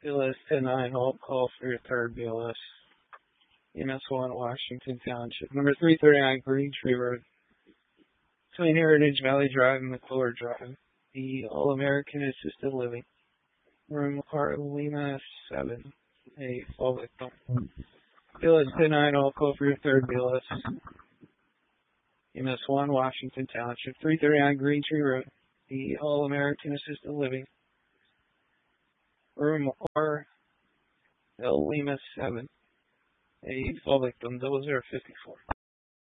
BLS 10-9, all call for your third BLS. EMS-1, Washington Township. Number 339 Green Tree Road. Between Heritage Valley Drive and McClure Drive. The All-American Assisted Living. Room R Lima 7. A fall victim. BLS 10-9, all call for your third BLS. EMS-1, Washington Township. 339 Green Tree Road. The All-American Assisted Living. Room R Lima 7. A fall victim, 0054.